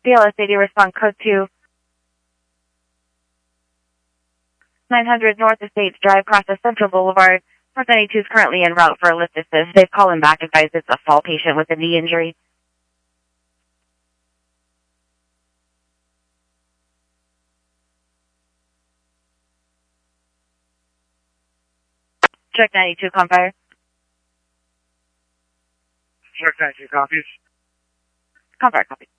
BLS 80, respond code 2. 900 North Estates Drive, Cross Central Boulevard. North 92 is currently en route for a lift assist. They've called him back, advised it's a fall patient with a knee injury. Check 92, Confire. Check 92 copies. Confire, copy.